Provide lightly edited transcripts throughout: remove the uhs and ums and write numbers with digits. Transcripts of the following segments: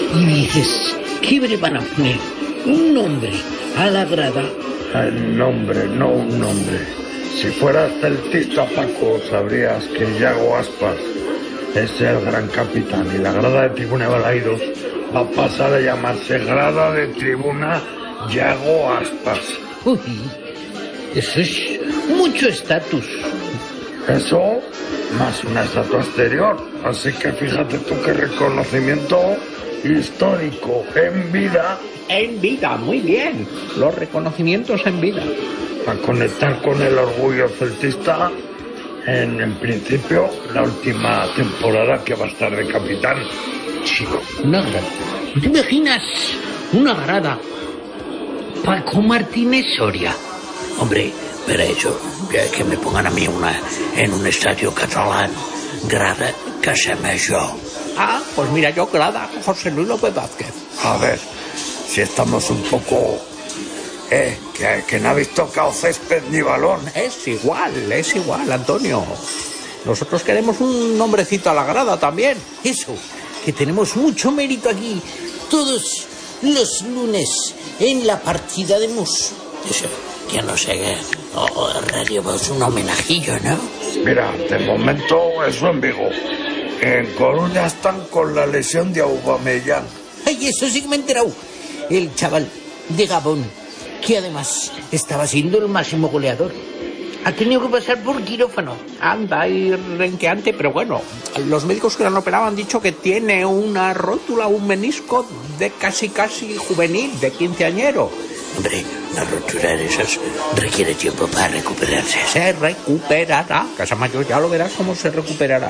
y dices, ¿qué le van a poner? ¿Un nombre a la grada? El nombre, no un nombre. Si fueras celtista, Paco, sabrías que Yago Aspas es el gran capitán y la grada de Tribuna de Balaidos va a pasar a llamarse Grada de Tribuna Yago Aspas. Uy, eso es mucho estatus. Eso, más una estatua exterior. Así que fíjate tú qué reconocimiento histórico en vida. En vida, muy bien. Los reconocimientos en vida. A conectar con el orgullo celtista en principio, la última temporada que va a estar de capitán. Chico, una grada. ¿Te imaginas una grada? Paco Martínez Soria. Hombre, pero eso, que me pongan a mí en un estadio catalán, grada Casamajor. Ah, pues mira, yo grada José Luis López Vázquez. A ver, si estamos un poco... que no habéis tocado césped ni balón. Es igual, Antonio. Nosotros queremos un nombrecito a la grada también. Eso, que tenemos mucho mérito aquí. Todos los lunes en la partida de mus. Eso, que no sé, Radio Voz, un homenajillo, ¿no? Mira, de momento eso en Vigo. En Coruña están con la lesión de Aubameyang. Ay, eso sí que me he enterado. El chaval de Gabón, que además estaba siendo el máximo goleador, ha tenido que pasar por quirófano. Anda y renqueante, pero bueno, los médicos que lo han operado han dicho que tiene una rótula, un menisco de casi juvenil, de quinceañero. Hombre, una rotura de esas requiere tiempo para recuperarse. Se recuperará. Casamayor, ya lo verás cómo se recuperará.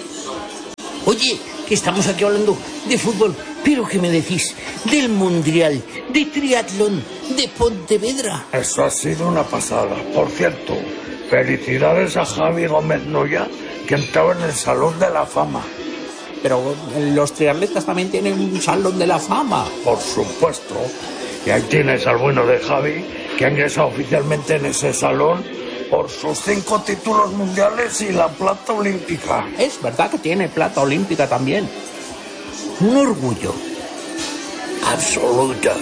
Oye, que estamos aquí hablando de fútbol, pero ¿qué me decís del Mundial de Triatlón de Pontevedra? Eso ha sido una pasada. Por cierto, felicidades a Javi Gómez Noya, que entraba en el Salón de la Fama. Pero los triatletas también tienen un Salón de la Fama. Por supuesto. Y ahí tienes al bueno de Javi, que ha ingresado oficialmente en ese salón por sus 5 títulos mundiales y la plata olímpica. Es verdad que tiene plata olímpica también. Un orgullo. Absoluta.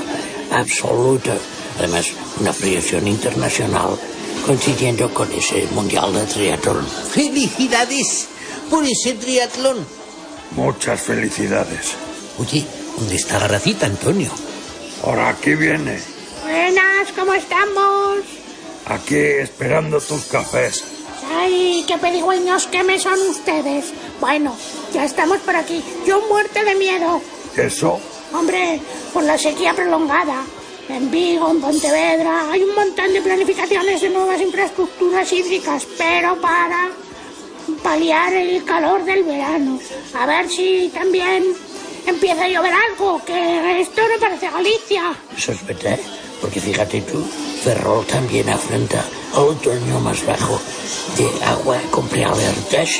Además, una proyección internacional coincidiendo con ese mundial de triatlón. ¡Felicidades por ese triatlón! Muchas felicidades. Oye, ¿dónde está la racita, Antonio? Por aquí viene. Buenas, ¿cómo estamos? Aquí esperando tus cafés. Ay, qué pedigüeños que me son ustedes. Bueno, ya estamos por aquí. Yo muerto de miedo. ¿Eso? Hombre, por la sequía prolongada. En Vigo, en Pontevedra, hay un montón de planificaciones de nuevas infraestructuras hídricas, pero para paliar el calor del verano. A ver si también empieza a llover algo, que esto no parece Galicia. Eso es verdad, porque fíjate tú, Ferrol también afronta el otoño más bajo de agua con prealertas.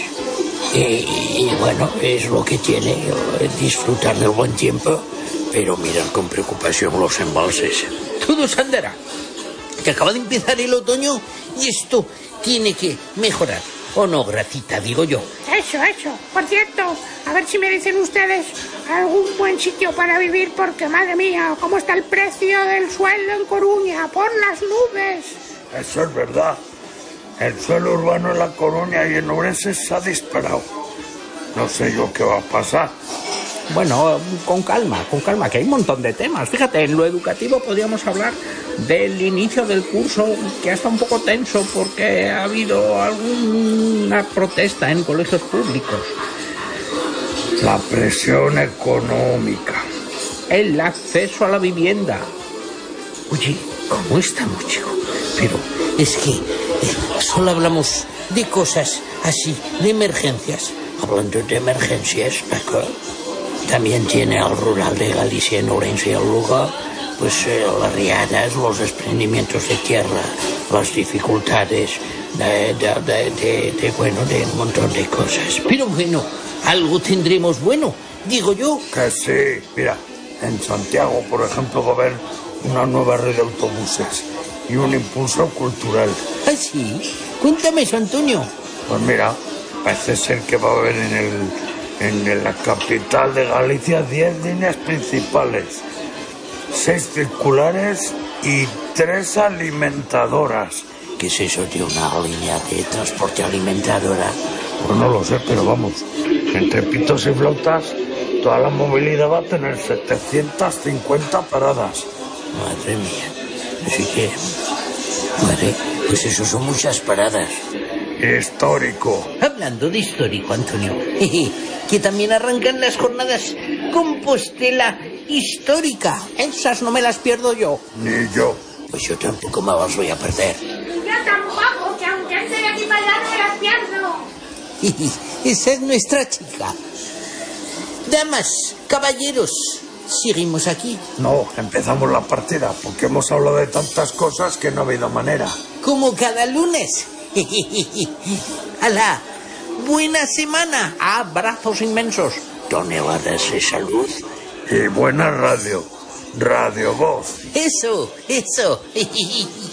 Y bueno, es lo que tiene, disfrutar del buen tiempo, pero mirar con preocupación los embalses. Todo se andará, que acaba de empezar el otoño y esto tiene que mejorar. ¿O no, Gracita, digo yo? Eso. Por cierto, a ver si me dicen ustedes algún buen sitio para vivir, porque, madre mía, cómo está el precio del suelo en Coruña, por las nubes. Eso es verdad. El suelo urbano en La Coruña y en Ourense se ha disparado. No sé yo qué va a pasar. Bueno, con calma, que hay un montón de temas. Fíjate, en lo educativo podríamos hablar del inicio del curso, que ha estado un poco tenso porque ha habido alguna protesta en colegios públicos. La presión económica. El acceso a la vivienda. Oye, ¿cómo estamos, chico? Pero es que solo hablamos de cosas así, de emergencias. Hablando de emergencias, Paco, también tiene al rural de Galicia, en Ourense y el Lugo, pues las riadas, los desprendimientos de tierra, las dificultades de un montón de cosas. Pero bueno, algo tendremos bueno, digo yo. Que sí, mira, en Santiago, por ejemplo, va a haber una nueva red de autobuses y un impulso cultural. ¿Ah, sí? Cuéntame eso, Antonio. Pues mira, parece ser que va a haber En la capital de Galicia 10 líneas principales, 6 circulares y 3 alimentadoras. ¿Qué es eso de una línea de transporte alimentadora? Pues no lo sé, pero vamos, entre pitos y flautas, toda la movilidad va a tener 750 paradas. Madre mía, así que... Madre, pues eso son muchas paradas. Histórico. Hablando de histórico, Antonio, que también arrancan las jornadas Compostela Histórica. Esas no me las pierdo yo. Ni yo. Pues yo tampoco me las voy a perder. Yo tampoco, que aunque ande de aquí para allá no me las pierdo. Esa es nuestra chica. Damas, caballeros, seguimos aquí. No, empezamos la partida, porque hemos hablado de tantas cosas que no ha habido manera. Como cada lunes. ¡Hala! ¡Buena semana! Abrazos inmensos. Toneladas de salud. Y buena radio. Radio Voz. Eso.